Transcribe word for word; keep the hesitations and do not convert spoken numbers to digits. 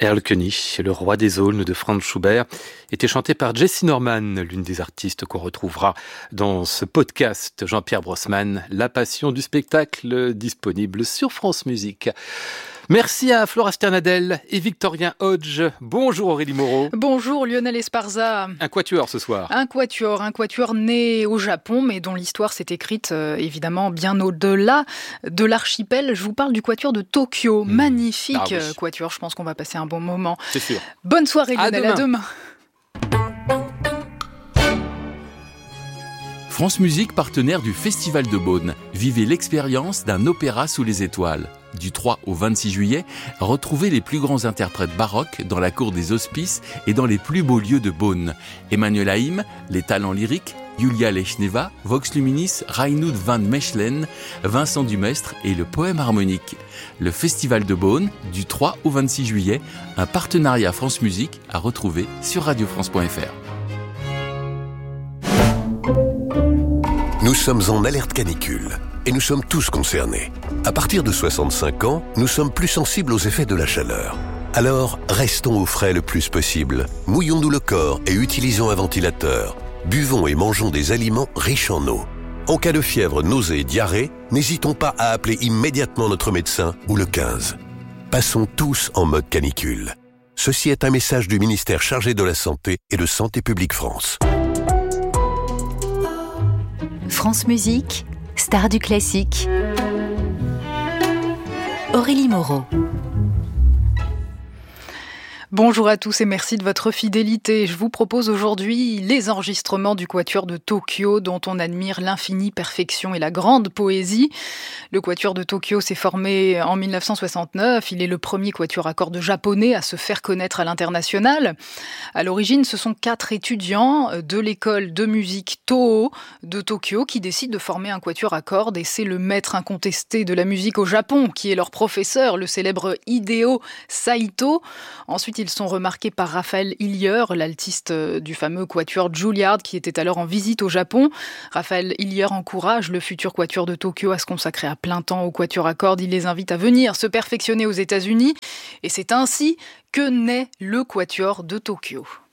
Erlkönig, le roi des aulnes de Franz Schubert, était chanté par Jessye Norman, l'une des artistes qu'on retrouvera dans ce podcast Jean-Pierre Brossman, La passion du spectacle, disponible sur France Musique. Merci à Flora Sternadel et Victorien Hodge. Bonjour Aurélie Moreau. Bonjour Lionel Esparza. Un quatuor ce soir. Un quatuor, un quatuor né au Japon, mais dont l'histoire s'est écrite euh, évidemment bien au-delà de l'archipel. Je vous parle du quatuor de Tokyo. Mmh. Magnifique ah, oui. quatuor, je pense qu'on va passer un bon moment. C'est sûr. Bonne soirée Lionel, à demain. À demain. France Musique, partenaire du Festival de Beaune. Vivez l'expérience d'un opéra sous les étoiles. Du trois au vingt-six juillet, retrouvez les plus grands interprètes baroques dans la cour des Hospices et dans les plus beaux lieux de Beaune. Emmanuel Haïm, les talents lyriques, Julia Lechneva, Vox Luminis, Reinoud van Mechelen, Vincent Dumestre et le poème harmonique. Le Festival de Beaune, du trois au vingt-six juillet, un partenariat France Musique à retrouver sur radio france point f r. Nous sommes en alerte canicule et nous sommes tous concernés. À partir de soixante-cinq ans, nous sommes plus sensibles aux effets de la chaleur. Alors, restons au frais le plus possible. Mouillons-nous le corps et utilisons un ventilateur. Buvons et mangeons des aliments riches en eau. En cas de fièvre, nausée et diarrhée, n'hésitons pas à appeler immédiatement notre médecin ou le quinze. Passons tous en mode canicule. Ceci est un message du ministère chargé de la Santé et de Santé publique France. France Musique, star du classique. Aurélie Moreau. Bonjour à tous et merci de votre fidélité. Je vous propose aujourd'hui les enregistrements du Quatuor de Tokyo dont on admire l'infinie perfection et la grande poésie. Le Quatuor de Tokyo s'est formé en mille neuf cent soixante-neuf. Il est le premier quatuor à cordes japonais à se faire connaître à l'international. À l'origine, ce sont quatre étudiants de l'école de musique Toho de Tokyo qui décident de former un quatuor à cordes et c'est le maître incontesté de la musique au Japon qui est leur professeur, le célèbre Hideo Saito. Ensuite, ils sont remarqués par Raphaël Hillier, l'altiste du fameux quatuor Juilliard qui était alors en visite au Japon. Raphaël Hillier encourage le futur quatuor de Tokyo à se consacrer à plein temps au quatuor à cordes. Il les invite à venir se perfectionner aux États-Unis et c'est ainsi que naît le Quatuor de Tokyo.